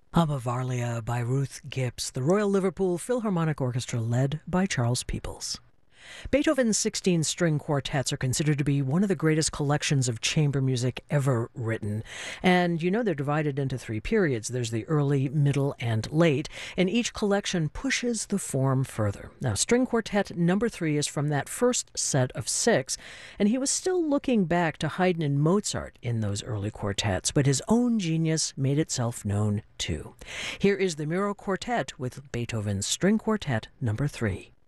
Bavaria by Ruth Gibbs, the Royal Liverpool Philharmonic Orchestra led by Charles Peoples. Beethoven's 16 string quartets are considered to be one of the greatest collections of chamber music ever written. And you know they're divided into three periods. There's the early, middle, and late, and each collection pushes the form further. Now, String Quartet number 3 is from that first set of 6, and he was still looking back to Haydn and Mozart in those early quartets, but his own genius made itself known too. Here is the Miro Quartet with Beethoven's String Quartet number 3.